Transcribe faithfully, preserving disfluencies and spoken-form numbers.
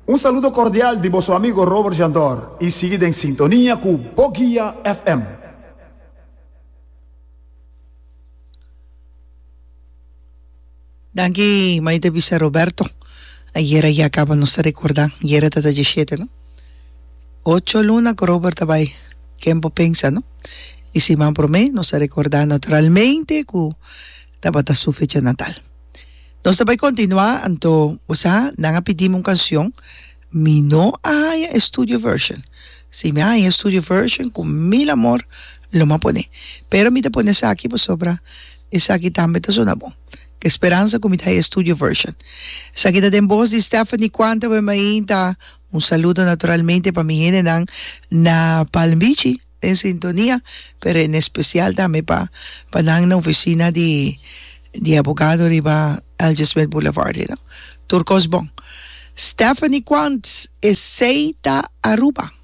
Un saludo cordial de vuestro amigo Robert Jandor y seguid en sintonía con Bogia F M. Danke, maite bisa Roberto. Ayer ya acaba no se recordar. Ayer tata diciassette, ¿no? Ocho luna con Robert tabay. Tiempo pensa, ¿no? Y si man por mí, no se recordar naturalmente que tabata su fecha natal. Nós vai continuar, então, você não pedimos uma canção, me não há studio version. Se me há studio version, com mil amor, lo vamos poner. Pero me te pones aqui, por sobra, essa aqui também está sonando bom. Que esperança que me há studio version. Essa aqui tem voz de Stephanie Quanta, vai me tá um saludo naturalmente para mi gente na, na Palm Beach, em sintonia, pero em especial também para para na oficina de de abogado riba Algesmet Boulevard, you know? Turcos Bon. Stephanie Quantz es Seita Aruba.